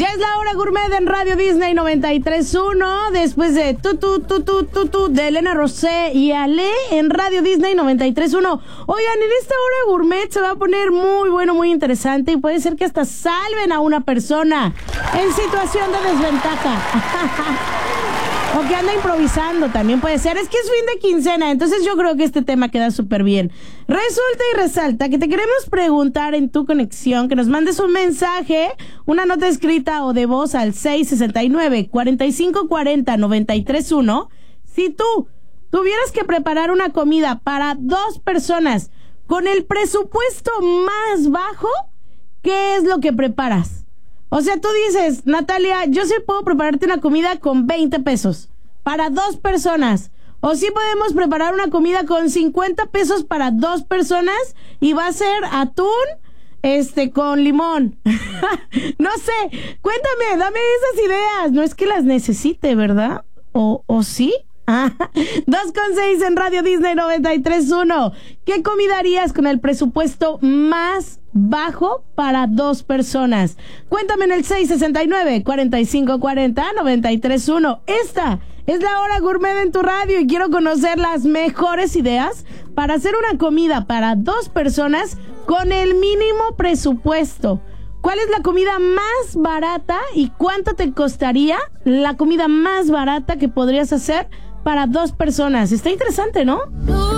Ya es la hora gourmet en Radio Disney 93.1. Después de de Elena Rosé y Ale en Radio Disney 93.1. Oigan, en esta hora gourmet se va a poner muy bueno, muy interesante. Y puede ser que hasta salven a una persona en situación de desventaja. O que anda improvisando, también puede ser. Es que es fin de quincena, entonces yo creo que este tema queda súper bien. Resulta y resalta que te queremos preguntar en tu conexión, que nos mandes un mensaje, una nota escrita o de voz al 669-4540-931. Si tú tuvieras que preparar una comida para 2 personas con el presupuesto más bajo, ¿qué es lo que preparas? O sea, tú dices, Natalia, yo sí puedo prepararte una comida con 20 pesos para 2 personas. O sí podemos preparar una comida con 50 pesos para 2 personas y va a ser atún, con limón. No sé, cuéntame, dame esas ideas. No es que las necesite, ¿verdad? ¿O sí? 2.6 en Radio Disney 93.1. ¿Qué comida harías con el presupuesto más bajo para 2 personas? Cuéntame en el 669-4540-931. Esta es la hora gourmet en tu radio y quiero conocer las mejores ideas para hacer una comida para 2 personas con el mínimo presupuesto. ¿Cuál es la comida más barata y cuánto te costaría la comida más barata que podrías hacer para 2 personas? Está interesante, ¿no?